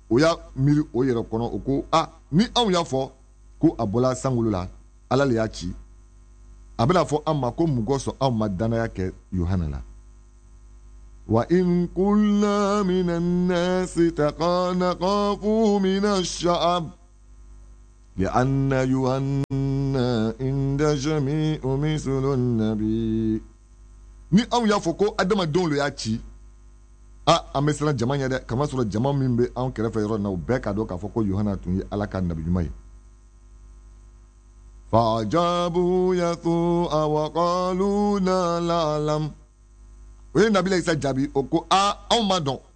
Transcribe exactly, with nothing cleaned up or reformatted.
o y'a miiri o yɛrɛ kɔnɔ o ko a ni anw y'a fɔ ko a bɔla sankolo la Ala le y'a ci a bɛna fɔ an ma ko mun kosɔn anw ma danaya kɛ Yohana la wa in qulna minan nasi taqanaqafu minash sha'ab li'anna Yohanna inda jami'u mislun nabi ni anw y'a fɔ ko adamadenw le y'a ci a an bɛ siran jama ɲɛ dɛ kama sɔrɔ jama min bɛ anw kɛrɛfɛ yɔrɔ na u bɛɛ ka dɔn k'a fɔ ko Yohana tun ye Ala ka nabi ɲuman ye fajabu yathu'a wa qalu la na'lam o ye Nabila Isa jaabi o ko a anw ma dɔn